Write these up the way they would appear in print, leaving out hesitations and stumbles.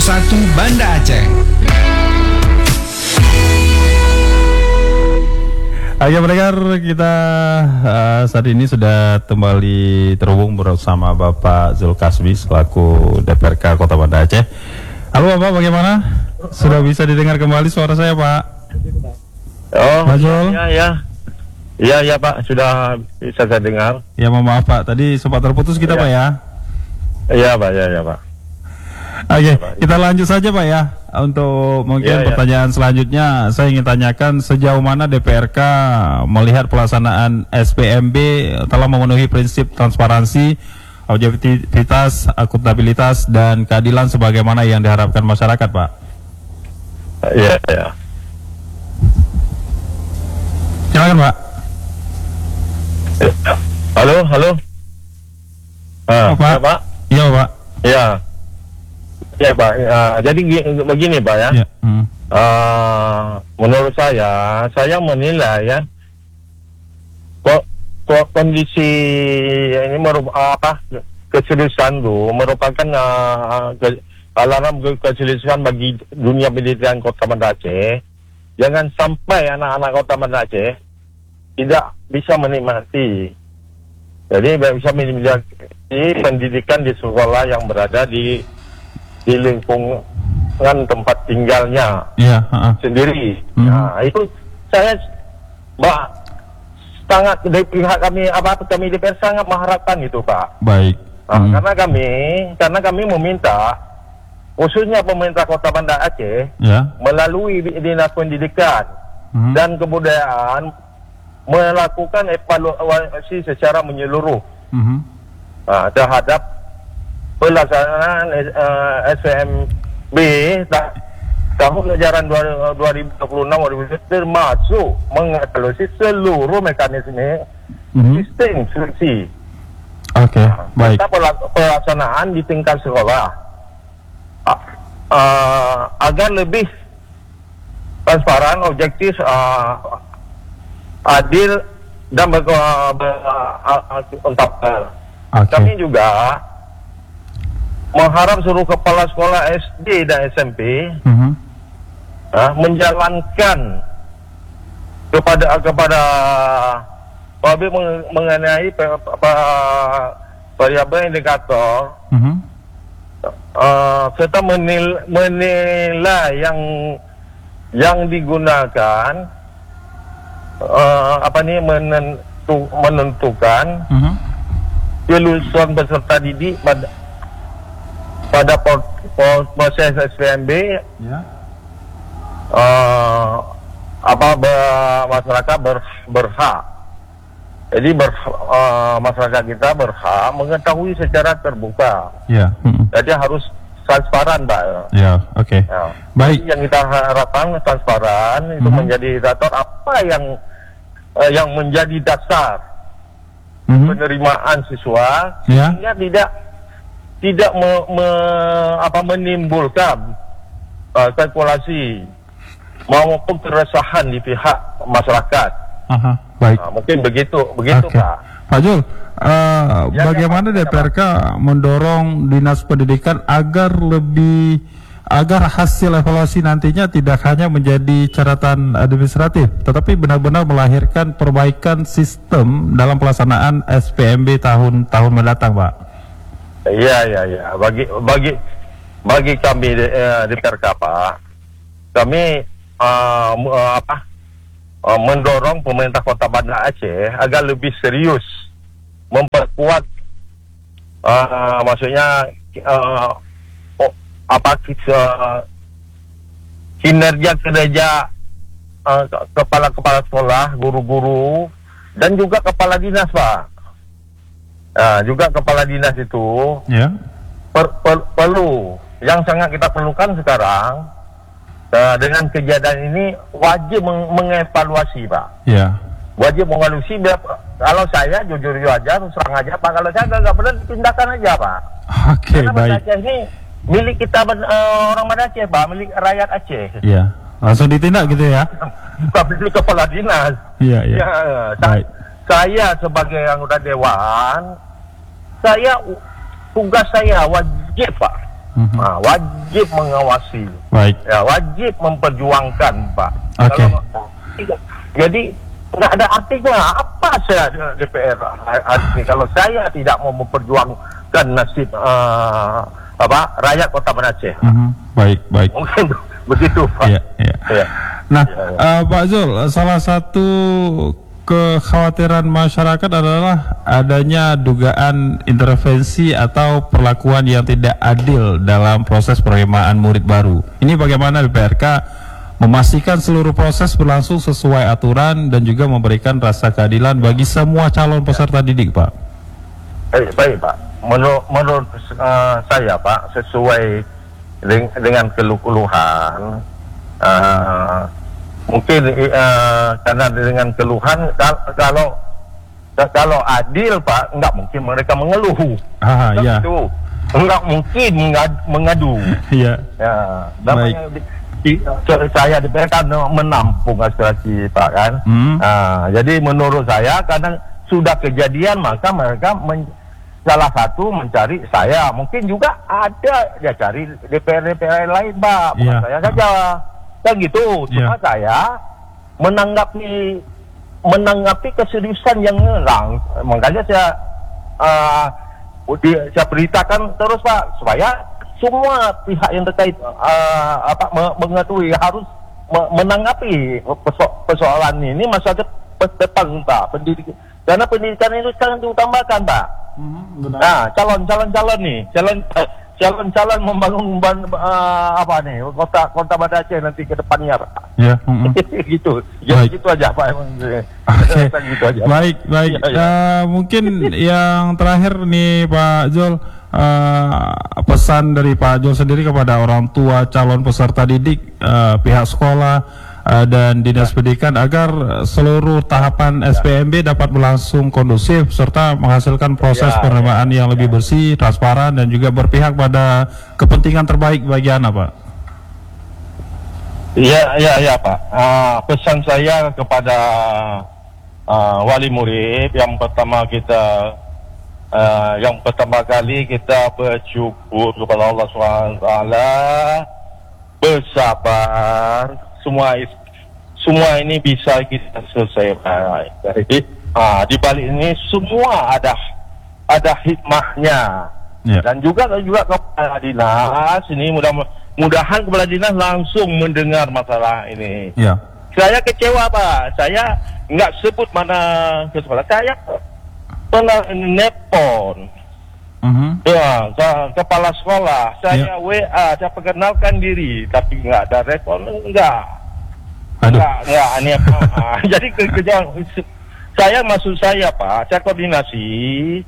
1 Banda Aceh. Oke pendengar, kita saat ini sudah kembali terhubung bersama Bapak Zulkasbi selaku DPRK Kota Banda Aceh. Halo Bapak, bagaimana? Sudah bisa didengar kembali suara saya Pak? Oh, Pak Zul? Ya Pak, sudah bisa saya dengar. Ya mohon maaf Pak, tadi sempat terputus kita Ya. Pak ya. Iya Pak, ya Pak. Oke, kita lanjut saja Pak ya. Untuk mungkin pertanyaan selanjutnya, saya ingin tanyakan sejauh mana DPRK melihat pelaksanaan SPMB telah memenuhi prinsip transparansi, objektivitas, akuntabilitas, dan keadilan sebagaimana yang diharapkan masyarakat, Pak? Iya. Silakan, Pak. Halo. Pak. Ya, Pak. Iya, Pak. Ya Pak. Jadi begini Pak ya. Ya. Menurut saya menilai ya, kondisi ini merupakan keseriusan itu merupakan alarm keseriusan bagi dunia pendidikan Kota Banda Aceh. Jangan sampai anak-anak Kota Banda Aceh tidak bisa menikmati. Jadi bisa menikmati pendidikan di sekolah yang berada di lingkungan tempat tinggalnya sendiri. Nah, itu saya sangat dari pihak kami DPR sangat mengharapkan itu Pak. Baik. Karena kami meminta khususnya pemerintah Kota Banda Aceh melalui Dinas Pendidikan dan Kebudayaan melakukan evaluasi secara menyeluruh terhadap pelaksanaan SPMB tahun ajaran 2026-2027 termasuk mengevaluasi seluruh mekanisme sistem seleksi. Baik. Pelaksanaan di tingkat sekolah agar lebih transparan, objektif, adil dan akuntabel. Kami juga mengharap seluruh kepala sekolah SD dan SMP menjalankan kepada mengenai variabel indikator serta menilai yang digunakan menentukan kelulusan peserta didik pada proses SPMB masyarakat berhak. Jadi masyarakat kita berhak mengetahui secara terbuka. Jadi harus transparan, Pak. Baik. Yang kita harapkan transparan itu menjadi indikator apa yang menjadi dasar penerimaan siswa sehingga tidak menimbulkan spekulasi maupun keresahan di pihak masyarakat. Baik. Mungkin begitu Pak. Pak Jul, bagaimana DPRK mendorong Dinas Pendidikan agar hasil evaluasi nantinya tidak hanya menjadi catatan administratif, tetapi benar-benar melahirkan perbaikan sistem dalam pelaksanaan SPMB tahun mendatang, Pak? Iya. Bagi kami DPRK Pak, kami mendorong pemerintah Kota Banda Aceh agar lebih serius memperkuat kinerja kepala sekolah, guru-guru dan juga kepala dinas Pak. Juga kepala dinas itu perlu, yang sangat kita perlukan sekarang dengan kejadian ini wajib mengevaluasi Pak. Wajib mengevaluasi. Kalau saya jujur aja, serang aja Pak, kalau saya nggak benar tindakan aja Pak. Karena Banda Aceh ini milik kita orang Banda Aceh Pak, milik rakyat Aceh. Langsung ditindak gitu ya? Bukan milik kepala dinas. Saya sebagai anggota dewan, tugas saya wajib Pak Wajib mengawasi. Baik. Ya, wajib memperjuangkan, Pak. Oke. Jadi nggak ada artinya apa saya DPR ini kalau saya tidak mau memperjuangkan nasib rakyat Kota Banda Aceh. Baik. Mungkin begitu, Pak. Iya. Ya. Nah, Pak Zul, salah satu kekhawatiran masyarakat adalah adanya dugaan intervensi atau perlakuan yang tidak adil dalam proses penerimaan murid baru. Ini bagaimana DPRK memastikan seluruh proses berlangsung sesuai aturan dan juga memberikan rasa keadilan bagi semua calon peserta didik, Pak? Baik, Pak. Menurut saya, Pak, sesuai dengan keluhan, mungkin karena dengan keluhan kalau adil, Pak, nggak mungkin mereka mengeluh. Ya. Itu nggak mungkin mengadu. Iya. Ya, namanya saya DPR kan menampung aspirasi, Pak, kan. Jadi menurut saya karena sudah kejadian maka mereka salah satu mencari saya, mungkin juga ada dia cari DPR lain, Pak, bukan saya saja. Kan gitu, cuma saya menanggapi keseriusan yang makanya saya beritakan terus, Pak, supaya semua pihak yang terkait mengetahui harus menanggapi persoalan ini masa depan, Pak. Karena pendidikan itu sangat diutamakan, Pak. Nah, calon-calon nih, calon membangun kota Banda Aceh nanti ke depannya, Pak. Ya. Gitu. Jadi gitu aja, Pak. Gitu aja. Baik. Mungkin yang terakhir nih, Pak Zul, pesan dari Pak Zul sendiri kepada orang tua calon peserta didik, pihak sekolah dan dinas pendidikan agar seluruh tahapan SPMB dapat berlangsung kondusif serta menghasilkan proses penerimaan yang lebih bersih, transparan dan juga berpihak pada kepentingan terbaik bagi anak, Pak. Iya, Pak. Pesan saya kepada wali murid, yang pertama kali kita bersyukur kepada Allah SWT, bersabar, semua ini bisa kita selesaikan. Jadi di balik ini semua ada hikmahnya. Dan juga kepala dinas ini mudah-mudahan kepala dinas langsung mendengar masalah ini. Saya kecewa, Pak. Saya nggak sebut mana ke sekolah. Saya pernah nelpon kepala sekolah. Saya WA, saya perkenalkan diri, tapi nggak ada respon. Enggak, ini apa? Jadi maksud saya, Pak, saya koordinasi.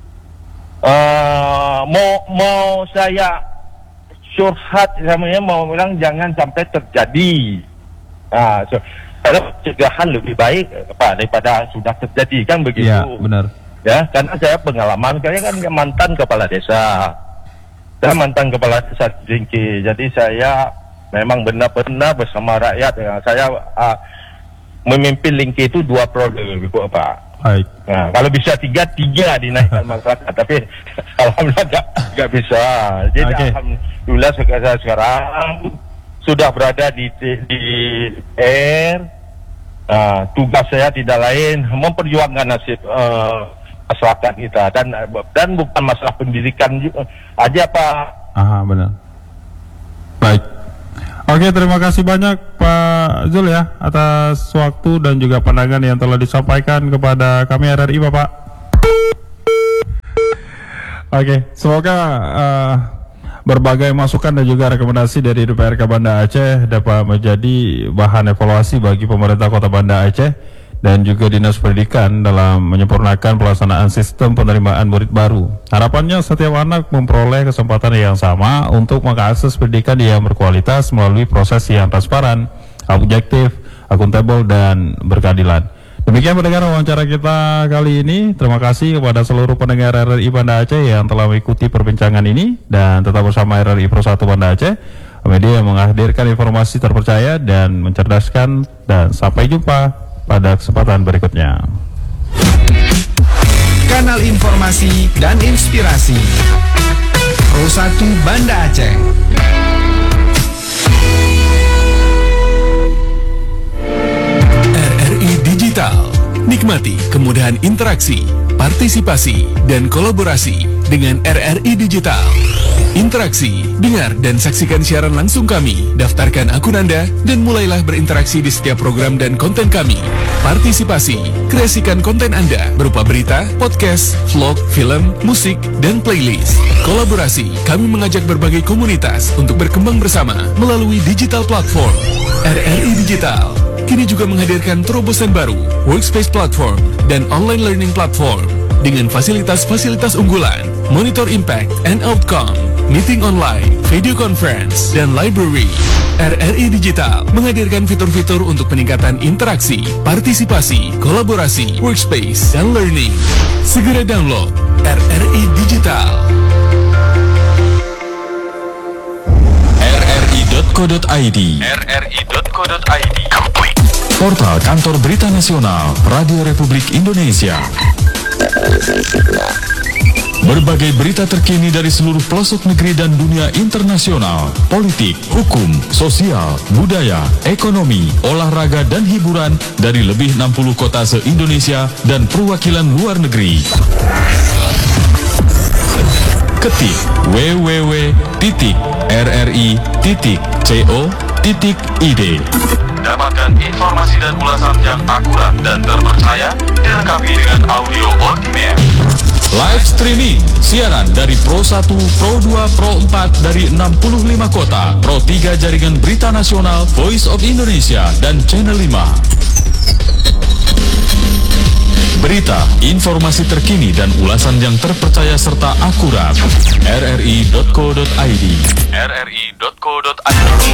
Mau saya curhat, namanya mau bilang jangan sampai terjadi. Karena pencegahan lebih baik, Pak, daripada sudah terjadi, kan begitu. Iya, benar. Ya, karena saya pengalaman, saya kan mantan kepala desa. Saya mantan kepala desa Jingki. Jadi saya memang benar-benar bersama rakyat. Saya memimpin Lingki itu 2 periode, Pak. Baik. Nah, kalau bisa 3 dinaikkan masyarakat, tapi alhamdulillah nggak bisa. Jadi alhamdulillah sekarang sudah berada di DPR. Tugas saya tidak lain memperjuangkan nasib masyarakat kita dan bukan masalah pendidikan aja, Pak. Benar. Baik. Oke, terima kasih banyak Pak Zul ya atas waktu dan juga pandangan yang telah disampaikan kepada kami RRI, Bapak. Oke, semoga berbagai masukan dan juga rekomendasi dari DPRK Banda Aceh dapat menjadi bahan evaluasi bagi pemerintah Kota Banda Aceh dan juga Dinas Pendidikan dalam menyempurnakan pelaksanaan sistem penerimaan murid baru. Harapannya setiap anak memperoleh kesempatan yang sama untuk mengakses pendidikan yang berkualitas melalui proses yang transparan, objektif, akuntabel, dan berkeadilan. Demikian pendengar wawancara kita kali ini. Terima kasih kepada seluruh pendengar RRI Banda Aceh yang telah mengikuti perbincangan ini, dan tetap bersama RRI Pro 1 Banda Aceh, media yang menghadirkan informasi terpercaya dan mencerdaskan. Dan sampai jumpa pada kesempatan berikutnya. Kanal informasi dan inspirasi. Pro 1 Banda Aceh. RRI Digital. Nikmati kemudahan interaksi, partisipasi, dan kolaborasi dengan RRI Digital. Interaksi, dengar dan saksikan siaran langsung kami, daftarkan akun Anda, dan mulailah berinteraksi di setiap program dan konten kami. Partisipasi, kreasikan konten Anda berupa berita, podcast, vlog, film, musik, dan playlist. Kolaborasi, kami mengajak berbagai komunitas untuk berkembang bersama melalui digital platform. RRI Digital kini juga menghadirkan terobosan baru, workspace platform, dan online learning platform dengan fasilitas-fasilitas unggulan, monitor impact and outcome, meeting online, video conference, dan library. RRI Digital menghadirkan fitur-fitur untuk peningkatan interaksi, partisipasi, kolaborasi, workspace, dan learning. Segera download RRI Digital. rri.co.id rri.co.id Portal Kantor Berita Nasional Radio Republik Indonesia. Berbagai berita terkini dari seluruh pelosok negeri dan dunia internasional, politik, hukum, sosial, budaya, ekonomi, olahraga, dan hiburan dari lebih 60 kota se-Indonesia dan perwakilan luar negeri. Ketik www.rri.co.id. Dapatkan informasi dan ulasan yang akurat dan terpercaya, dilengkapi dengan audio on demand. Live streaming, siaran dari Pro 1, Pro 2, Pro 4 dari 65 kota, Pro 3 Jaringan Berita Nasional, Voice of Indonesia, dan Channel 5. Berita, informasi terkini dan ulasan yang terpercaya serta akurat. rri.co.id rri.co.id